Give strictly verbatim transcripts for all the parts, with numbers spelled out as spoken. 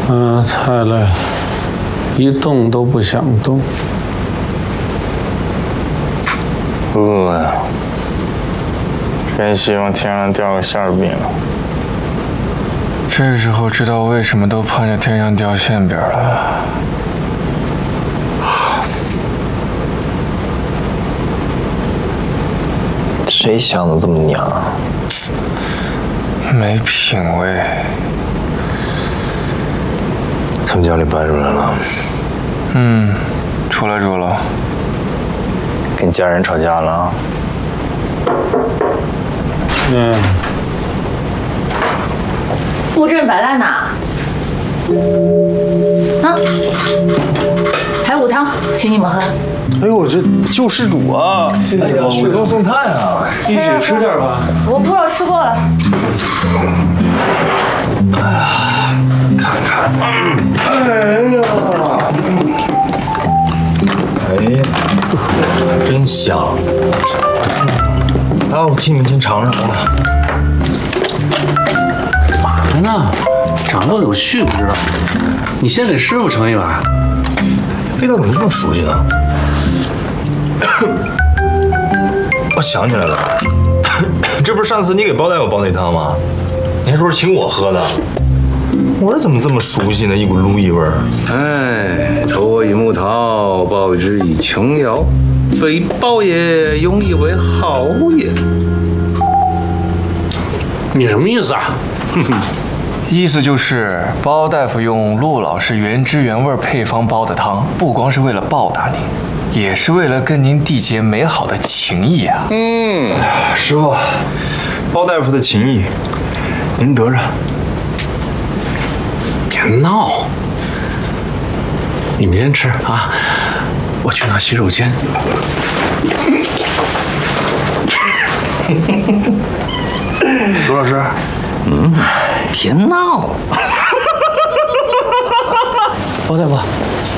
嗯，太累了，一动都不想动。 饿呀！真希望天上掉个馅饼。 这时候知道为什么都盼着天上掉馅饼了。 谁想的这么娘？ 没品位。 他们家里搬出来了。 嗯，出来住了。 跟家人吵架了啊？ 嗯。 布阵摆烂呐！啊，排骨汤，请你们喝。 哎呦，这救世主啊！谢谢啊，雪中送炭啊！ 一起吃点吧。 我不肉吃过了。 哎呀，看看，哎呀，哎呀，真香！来，我替你们先尝尝啊。 干嘛呢？长幼有序不知道？你先给师傅盛一碗。 味道怎么这么熟悉呢？我想起来了，这不是上次你给包大夫煲那汤吗？你还说是请我喝的，我这怎么这么熟悉呢？一股撸意味儿。 哎，托以木桃，报之以琼瑶，非报也，永以为好也。 你什么意思啊？ 意思就是包大夫用陆老师原汁原味配方煲的汤，不光是为了报答您，也是为了跟您缔结美好的情谊啊！ 嗯， 师傅，包大夫的情谊，您得着。 别闹！你们先吃啊，我去趟洗手间。 苏老师， 嗯，别闹！ 包大夫，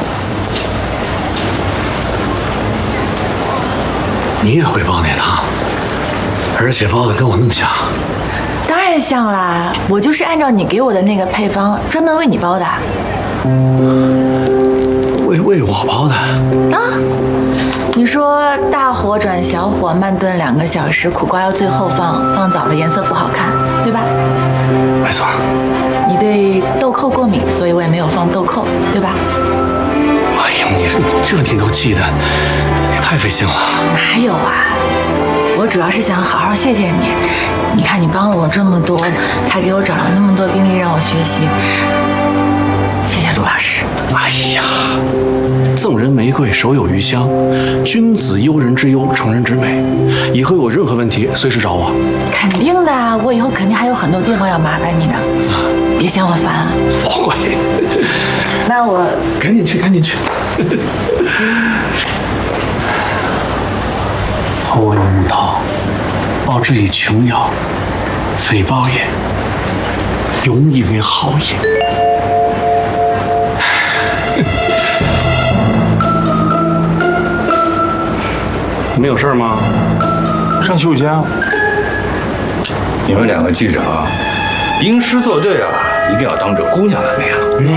你也会煲那汤，而且煲的跟我那么像。 当然像啦，我就是按照你给我的那个配方，专门为你煲的。 为为我煲的啊？你说大火转小火，慢炖两个小时，苦瓜要最后放，放早了颜色不好看，对吧？ 没错。 你对豆蔻过敏，所以我也没有放豆蔻，对吧？ 哎呀，你这你都记得，也太费劲了。 哪有啊？我主要是想好好谢谢你。你看你帮了我这么多，还给我找了那么多病例让我学习，谢谢陆老师。 哎呀，赠人玫瑰，手有余香。君子忧人之忧，成人之美。以后有任何问题，随时找我。 肯定的，我以后肯定还有很多地方要麻烦你的，别嫌我烦啊。 不会。 那我赶紧去，赶紧去。托以木桃，报之以琼瑶，非报也，永以为好也。没有事吗？ 上洗手间啊。 你们两个记着啊，吟诗作对啊，一定要当着姑娘的面啊。